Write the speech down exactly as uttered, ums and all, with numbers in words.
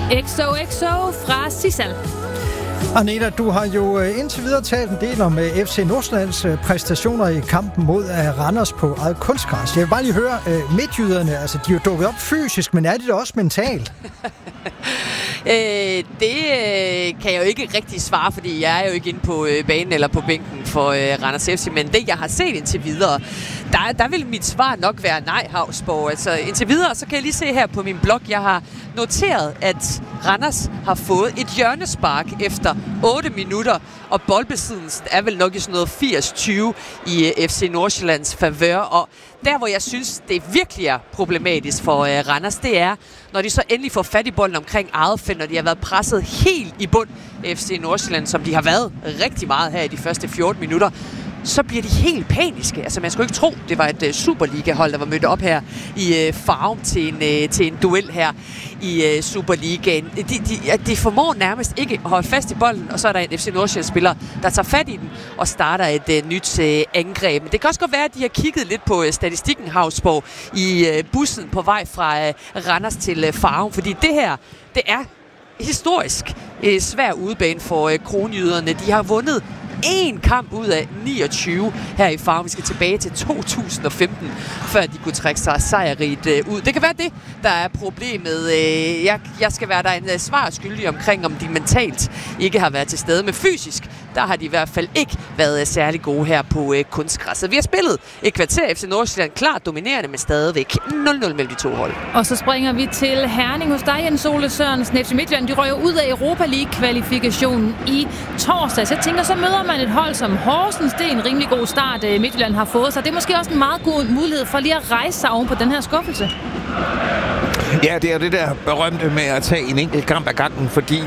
X O X O fra Sissal. Anita, du har jo indtil videre talt en del om F C Nordsjællands præstationer i kampen mod Randers på eget kunstgræs. Jeg vil bare lige høre, midtjyderne, altså de er jo dukket op fysisk, men er de det også mentalt? øh, det øh, kan jeg jo ikke rigtig svare, fordi jeg er jo ikke inde på øh, banen eller på bænken for øh, Randers F C, men det jeg har set indtil videre, der, der vil mit svar nok være nej, Hausborg. Altså indtil videre, så kan jeg lige se her på min blog, jeg har noteret, at Randers har fået et hjørnespark efter otte minutter, og boldbesiddelsen er vel nok i sådan noget firs tyve i F C Nordsjællands favør. Og der, hvor jeg synes, det virkelig er problematisk for uh, Randers, det er, når de så endelig får fat i bolden omkring eget felt, når de har været presset helt i bund F C Nordsjælland, som de har været rigtig meget her i de første fjorten minutter, så bliver de helt paniske. Altså, man skulle ikke tro, det var et uh, Superliga-hold, der var mødt op her i uh, Farum til en, uh, til en duel her i uh, Superligaen. De, de, de formår nærmest ikke at holde fast i bolden, og så er der en F C Nordsjælland-spiller, der tager fat i den og starter et uh, nyt uh, angreb. Men det kan også godt være, at de har kigget lidt på uh, statistikken, Hausborg, i uh, bussen på vej fra uh, Randers til uh, Farum, fordi det her, det er historisk uh, svær udebane for uh, kronjyderne. De har vundet en kamp ud af niogtyve her i Farum. Vi skal tilbage til to tusind og femten, før de kunne trække sig sejrigt øh, ud. Det kan være det, der er problemet. Øh, jeg, jeg skal være der en uh, svar skyldig omkring, om de mentalt ikke har været til stede. Men fysisk, der har de i hvert fald ikke været uh, særlig gode her på uh, kunstgræsset. Vi har spillet et kvarter F C Nordsjælland, klart dominerende, men stadigvæk nul nul mellem de to hold. Og så springer vi til Herning hos dig, Jens Ole Sørensen. F C Midtjylland, de røg ud af Europa League-kvalifikationen i torsdag. Så jeg tænker, så møder man et hold som Horsens. Det er en rimelig god start, Midtjylland har fået, så det er måske også en meget god mulighed for lige at rejse sig oven på den her skuffelse. Ja, det er det der berømte med at tage en enkelt kamp ad gangen, fordi